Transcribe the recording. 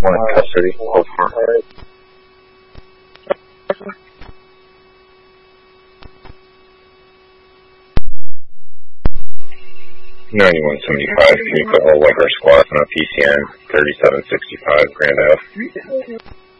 One in custody, hold for. 9175, can you put all White Horse squads on a PCN 3765 Grand Ave?